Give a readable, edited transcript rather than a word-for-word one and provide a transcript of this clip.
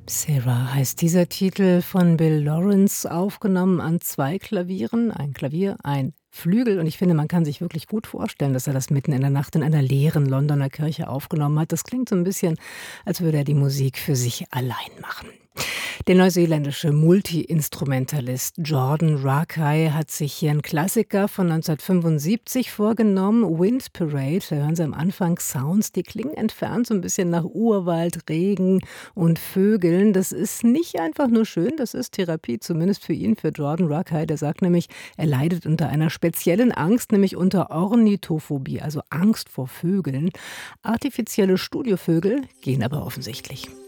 Sarah heißt dieser Titel von Bill Lawrence, aufgenommen an 2 Klavieren, ein Klavier, ein Flügel. Und ich finde, man kann sich wirklich gut vorstellen, dass er das mitten in der Nacht in einer leeren Londoner Kirche aufgenommen hat. Das klingt so ein bisschen, als würde er die Musik für sich allein machen. Der neuseeländische Multi-Instrumentalist Jordan Rakei hat sich hier einen Klassiker von 1975 vorgenommen, Wind Parade. Da hören Sie am Anfang Sounds, die klingen entfernt so ein bisschen nach Urwald, Regen und Vögeln. Das ist nicht einfach nur schön, das ist Therapie, zumindest für ihn, für Jordan Rakei. Der sagt nämlich, er leidet unter einer speziellen Angst, nämlich unter Ornithophobie, also Angst vor Vögeln. Artifizielle Studiovögel gehen aber offensichtlich.